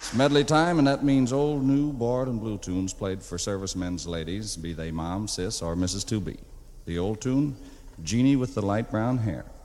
Medley time, and that means old, new, bored, and blue tunes played for servicemen's ladies, be they Mom, Sis, or Mrs. 2B. The old tune, Jeannie with the Light Brown Hair.